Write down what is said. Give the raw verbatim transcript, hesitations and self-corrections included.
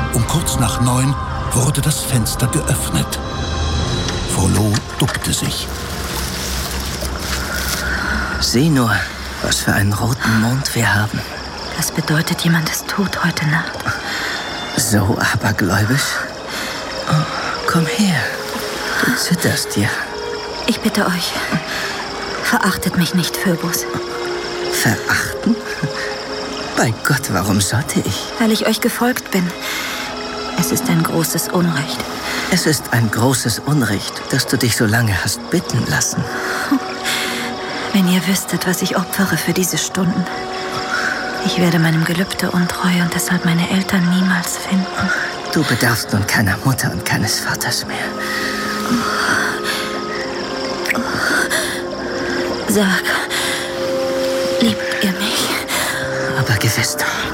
Um kurz nach neun wurde das Fenster geöffnet. Frollo duckte sich. Sieh nur, was für einen roten Mond wir haben. Das bedeutet, jemand ist tot heute Nacht. So abergläubisch? Oh, komm her. Du zitterst ja. Ich bitte euch, verachtet mich nicht, Phöbus. Verachten? Bei Gott, warum sollte ich? Weil ich euch gefolgt bin. Es ist ein großes Unrecht. Es ist ein großes Unrecht, dass du dich so lange hast bitten lassen. Wenn ihr wüsstet, was ich opfere für diese Stunden. Ich werde meinem Gelübde untreu und deshalb meine Eltern niemals finden. Du bedarfst nun keiner Mutter und keines Vaters mehr. Sag, liebt ihr mich? Aber gewiss doch.